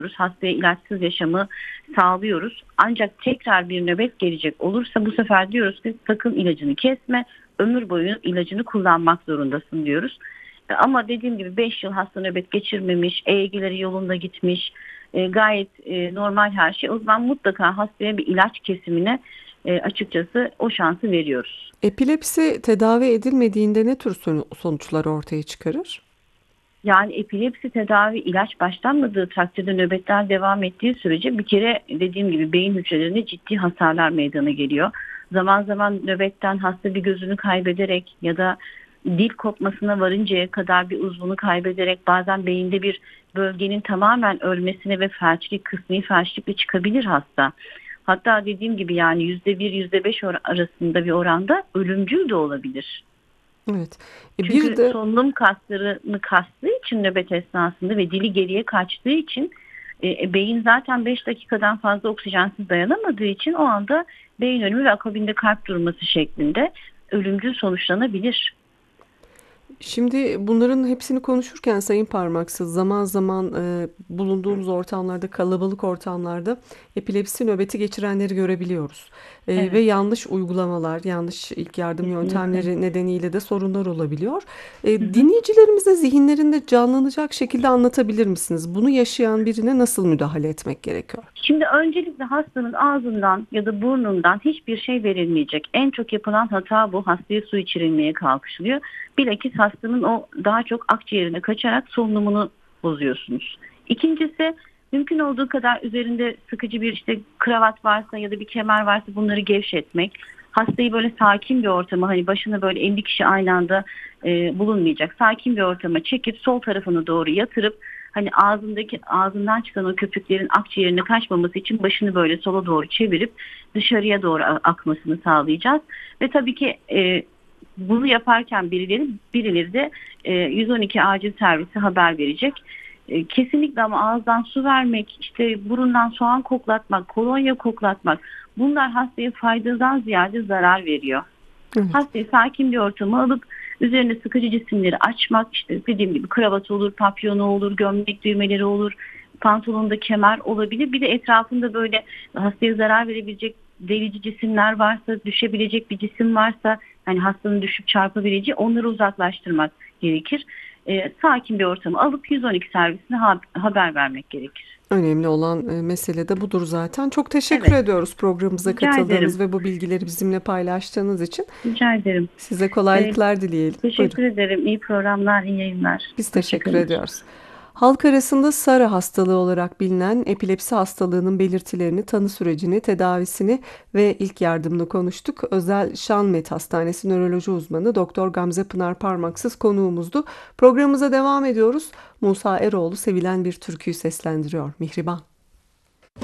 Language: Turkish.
Hastaya ilaçsız yaşamı sağlıyoruz. Ancak tekrar bir nöbet gelecek olursa bu sefer diyoruz ki sakın ilacını kesme, ömür boyu ilacını kullanmak zorundasın diyoruz. Ama dediğim gibi 5 yıl hasta nöbet geçirmemiş, EEG'leri yolunda gitmiş, gayet normal her şey. O zaman mutlaka hastaya bir ilaç kesimine açıkçası o şansı veriyoruz. Epilepsi tedavi edilmediğinde ne tür sonuçlar ortaya çıkarır? Yani epilepsi tedavi ilaç başlanmadığı takdirde nöbetler devam ettiği sürece bir kere dediğim gibi beyin hücrelerinde ciddi hasarlar meydana geliyor. Zaman zaman nöbetten hasta bir gözünü kaybederek ya da dil kopmasına varıncaya kadar bir uzvunu kaybederek bazen beyinde bir bölgenin tamamen ölmesine ve felçlik, kısmi felçlikle çıkabilir hasta. Hatta dediğim gibi yani %1, %5 arasında bir oranda ölümcül de olabilir. Evet. Bir Çünkü de solunum kaslarını kastığı için nöbet esnasında ve dili geriye kaçtığı için beyin zaten 5 dakikadan fazla oksijensiz dayanamadığı için o anda beyin ölümü ve akabinde kalp durması şeklinde ölümcül sonuçlanabilir. Şimdi bunların hepsini konuşurken Sayın Parmaksız zaman zaman bulunduğumuz ortamlarda, kalabalık ortamlarda epilepsi nöbeti geçirenleri görebiliyoruz. Ve Evet, yanlış uygulamalar, yanlış ilk yardım kesinlikle. yöntemleri nedeniyle de sorunlar olabiliyor. Hı hı. Dinleyicilerimize zihinlerinde canlanacak şekilde anlatabilir misiniz? Bunu yaşayan birine nasıl müdahale etmek gerekiyor? Şimdi öncelikle hastanın ağzından ya da burnundan hiçbir şey verilmeyecek. En çok yapılan hata bu. Hastaya su içirilmeye kalkışılıyor. Bilakis hastanın o daha çok akciğerine kaçarak solunumunu bozuyorsunuz. İkincisi mümkün olduğu kadar üzerinde sıkıcı bir işte kravat varsa ya da bir kemer varsa bunları gevşetmek. Hastayı böyle sakin bir ortama hani başına böyle 50 kişi aynı anda bulunmayacak. Sakin bir ortama çekip sol tarafını doğru yatırıp hani ağzından çıkan o köpüklerin akciğerine kaçmaması için başını böyle sola doğru çevirip dışarıya doğru akmasını sağlayacağız. Ve tabii ki bunu yaparken birileri de 112 acil servisi haber verecek. Kesinlikle ama ağızdan su vermek, işte burundan soğan koklatmak, kolonya koklatmak bunlar hastaya faydadan ziyade zarar veriyor. Evet. Hastayı sakin bir ortama alıp üzerine sıkıcı cisimleri açmak, işte dediğim gibi kravat olur, papyonu olur, gömlek düğmeleri olur, pantolonda kemer olabilir. Bir de etrafında böyle hastaya zarar verebilecek delici cisimler varsa, düşebilecek bir cisim varsa, hani hastanın düşüp çarpabileceği onları uzaklaştırmak gerekir. Sakin bir ortama alıp 112 servisine haber vermek gerekir. Önemli olan mesele de budur zaten. Çok teşekkür Evet, ediyoruz programımıza rica ederim. katıldığınız ve bu bilgileri bizimle paylaştığınız için. Rica ederim. Size Ee, kolaylıklar dileyelim. Buyurun. Teşekkür ederim. İyi programlar, iyi yayınlar. Biz teşekkür Hoşçakalın. ediyoruz. Halk arasında SARA hastalığı olarak bilinen epilepsi hastalığının belirtilerini, tanı sürecini, tedavisini ve ilk yardımını konuştuk. Özel Şanmet Hastanesi nöroloji uzmanı Doktor Gamze Pınar Parmaksız konuğumuzdu. Programımıza devam ediyoruz. Musa Eroğlu sevilen bir türküyü seslendiriyor. Mihriban.